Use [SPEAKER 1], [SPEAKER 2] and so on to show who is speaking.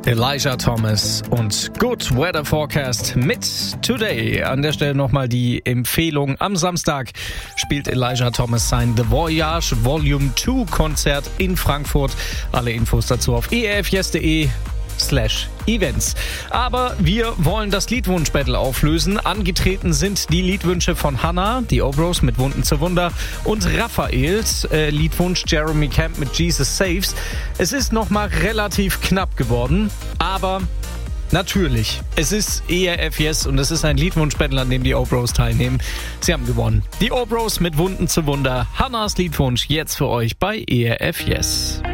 [SPEAKER 1] Elijah Thomas und Good Weather Forecast mit Today. An der Stelle nochmal die Empfehlung. Am Samstag spielt Elijah Thomas sein The Voyage Volume 2 Konzert in Frankfurt. Alle Infos dazu auf erfjes.de/events. Aber wir wollen das Liedwunsch-Battle auflösen. Angetreten sind die Liedwünsche von Hannah, die Obros mit Wunden zu Wunder und Raphaels Liedwunsch Jeremy Camp mit Jesus Saves. Es ist nochmal relativ knapp geworden, aber natürlich, es ist ERF und es ist ein Liedwunsch-Battle, an dem die Obros teilnehmen. Sie haben gewonnen. Die Obros mit Wunden zu Wunder. Hannahs Liedwunsch jetzt für euch bei ERF.